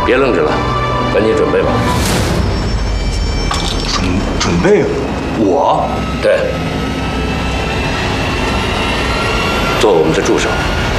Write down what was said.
别愣着了，赶紧准备吧。 准备？我？ 对，做我们的助手。